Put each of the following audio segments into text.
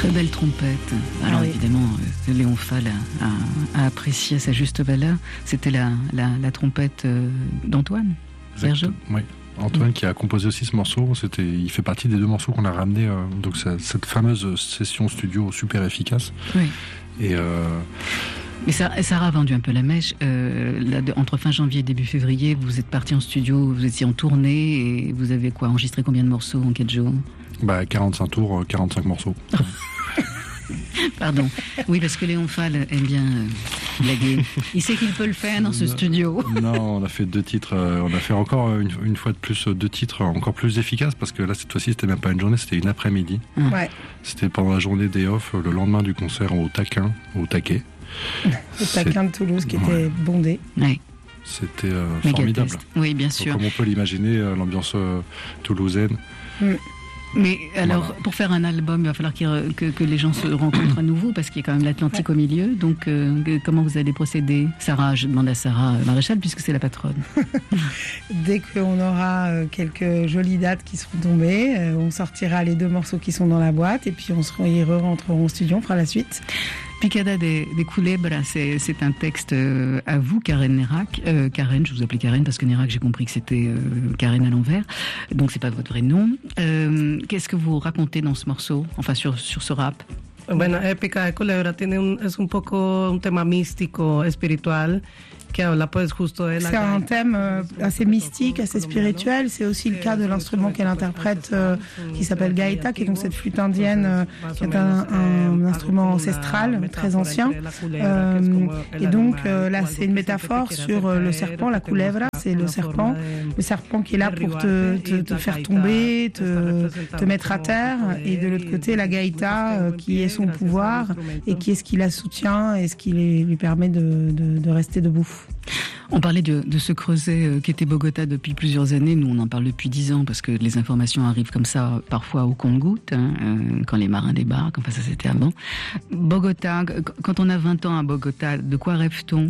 Très belle trompette. Alors évidemment, Léon Fall a apprécié à sa juste valeur. C'était la trompette d'Antoine Bergeau. Oui. Antoine qui a composé aussi ce morceau, il fait partie des 2 morceaux qu'on a ramenés, donc cette fameuse session studio super efficace. Oui. Et Sarah a vendu un peu la mèche. Entre fin janvier et début février, vous êtes parti en studio, vous étiez en tournée et vous avez enregistré combien de morceaux en 4 jours ? 45 tours, 45 morceaux. Pardon. Oui, parce que Léon Fall aime bien blaguer. Il sait qu'il peut le faire dans ce studio. Non, on a fait 2 titres. On a fait encore une fois de plus 2 titres encore plus efficaces parce que là, cette fois-ci, c'était même pas une journée, c'était une après-midi. Ouais. C'était pendant la journée day off, le lendemain du concert au Taquet. Au Taquin de Toulouse qui était bondé. Ouais. C'était formidable. Oui, bien sûr. Donc, comme on peut l'imaginer, l'ambiance toulousaine. Mais alors, pour faire un album, il va falloir que les gens se rencontrent à nouveau, parce qu'il y a quand même l'Atlantique au milieu. Donc, comment vous allez procéder ? Sarah, je demande à Sarah Maréchal, puisque c'est la patronne. Dès qu'on aura quelques jolies dates qui seront tombées, on sortira les 2 morceaux qui sont dans la boîte, et puis ils rentreront au studio, on fera la suite. Picada des Culebras, c'est un texte à vous, Karen Nérac. Karen, je vous appelais Karen parce que Nérac, j'ai compris que c'était Karen à l'envers. Donc, c'est pas votre vrai nom. Qu'est-ce que vous racontez dans ce morceau, enfin sur ce rap? Bueno, Picada de Culebra es un poco un tema místico, espiritual. C'est un thème assez mystique, assez spirituel. C'est aussi le cas de l'instrument qu'elle interprète qui s'appelle gaïta, qui est donc cette flûte indienne qui est un instrument ancestral très ancien. Et donc là, c'est une métaphore sur le serpent, la culebra, c'est le serpent qui est là pour te faire tomber, te mettre à terre. Et de l'autre côté, la gaïta qui est son pouvoir et qui est ce qui la soutient et ce qui lui permet de rester debout. On parlait de ce creuset qu'était Bogota depuis plusieurs années. Nous, on en parle depuis 10 ans parce que les informations arrivent comme ça, parfois au compte-gouttes, quand les marins débarquent. Enfin, ça, c'était avant. Bogota, quand on a 20 ans à Bogota, de quoi rêve-t-on?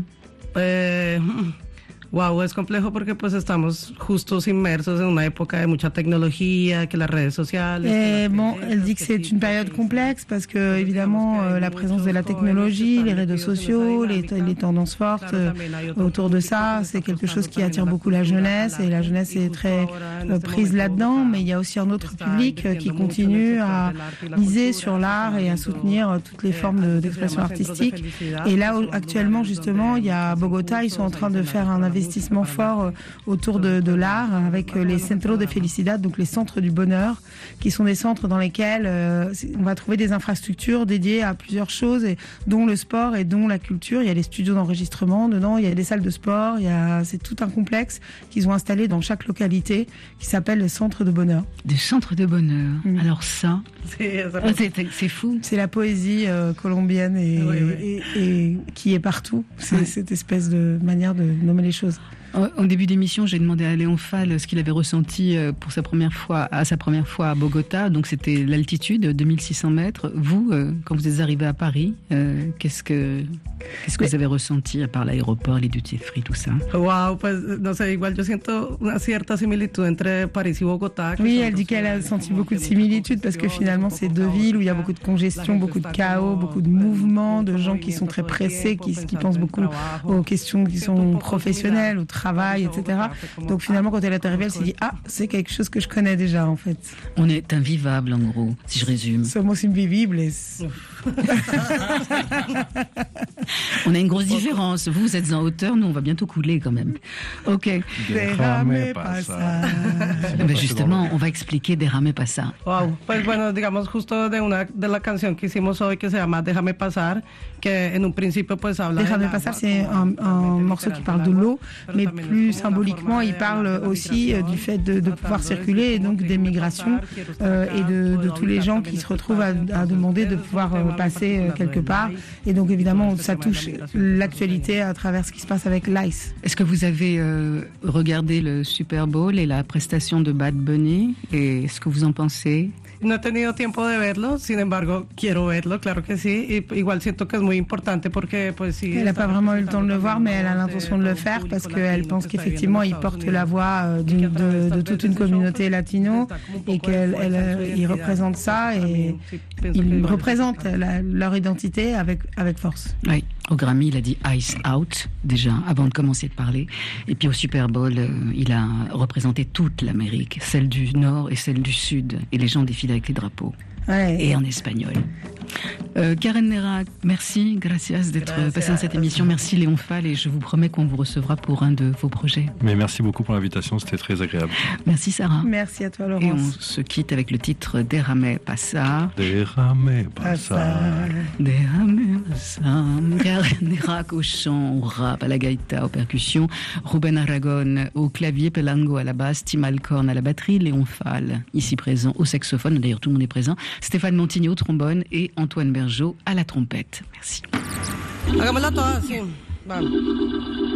Wow, es complejo porque pues estamos justos inmersos en una época de mucha tecnología, que las redes sociales. Elle dit que c'est une période complexe parce que évidemment la présence de la technologie, les réseaux sociaux, les tendances fortes autour de ça, c'est quelque chose qui attire beaucoup la jeunesse et la jeunesse est très prise là-dedans. Mais il y a aussi un autre public qui continue à miser sur l'art et à soutenir toutes les formes d'expression artistique. Et là actuellement justement, il y a Bogota, ils sont en train de faire un investissement fort autour de l'art avec les Centros de Felicidad, donc les centres du bonheur, qui sont des centres dans lesquels on va trouver des infrastructures dédiées à plusieurs choses, dont le sport et dont la culture. Il y a les studios d'enregistrement dedans, il y a des salles de sport, c'est tout un complexe qu'ils ont installé dans chaque localité qui s'appelle le centre de bonheur. Des centres de bonheur. Alors ça, c'est fou. C'est la poésie colombienne et qui est partout. C'est cette espèce de manière de nommer les choses. Au début d'émission, j'ai demandé à Léon Fall ce qu'il avait ressenti pour sa première fois à Bogota. Donc c'était l'altitude, 2600 mètres. Vous, quand vous êtes arrivé à Paris, qu'est-ce que vous avez ressenti à part l'aéroport, les duty free, tout ça? Wow, pues no sé, igual yo siento una cierta similitud entre Paris y Bogota. Oui, elle dit qu'elle a senti beaucoup de similitudes parce que finalement c'est 2 villes où il y a beaucoup de congestion, beaucoup de chaos, beaucoup de mouvements, de gens qui sont très pressés, qui pensent beaucoup aux questions qui sont professionnelles, au travail, etc. Donc finalement, quand elle est arrivée, elle s'est dit c'est quelque chose que je connais déjà en fait. On est invivable en gros, si je résume. Somos invivibles. On a une grosse différence. Vous êtes en hauteur, nous on va bientôt couler quand même. Ok. Derrame pasa. Justement, on va expliquer Derrame pasa. Wow, pues bueno, digamos justo de la canción que hicimos hoy que se llama Déjame pasar, que en un principio pues habla. Déjame pasar, c'est un morceau qui parle de l'eau, mais plus symboliquement, il parle aussi du fait de pouvoir circuler et donc des migrations et de tous les gens qui se retrouvent à demander de pouvoir passer quelque part. Et donc évidemment, ça ça touche l'actualité à travers ce qui se passe avec l'ICE. Est-ce que vous avez regardé le Super Bowl et la prestation de Bad Bunny et ce que vous en pensez? No he tenido tiempo de verlo, sin embargo, quiero verlo, claro que sí. Y igual siento que es muy importante porque, pues sí. Elle n'a pas vraiment eu le temps de le voir, mais elle a l'intention de le faire parce qu'elle pense qu'effectivement, il porte la voix de toute une communauté latino et qu'il représente ça et il représente leur identité avec force. Oui. Au Grammy, il a dit Ice Out, déjà, avant de commencer de parler. Et puis au Super Bowl, il a représenté toute l'Amérique, celle du Nord et celle du Sud. Et les gens défilent avec les drapeaux. Ouais. Et en espagnol. Karen Nérac, merci, gracias d'être passé dans cette émission. Merci Léon Fall et je vous promets qu'on vous recevra pour un de vos projets. Mais merci beaucoup pour l'invitation, c'était très agréable. Merci Sarah. Merci à toi Laurence. Et on se quitte avec le titre Déjame pasar. Déjame pasar. Déjame pasar. Karen Nérac au chant, au rap, à la gaïta, aux percussions. Ruben Aragon au clavier, Pelango à la basse, Tim Alcorn à la batterie, Léon Fall ici présent au saxophone. D'ailleurs tout le monde est présent. Stéphane Montigny au trombone et Antoine Bergeau à la trompette. Merci.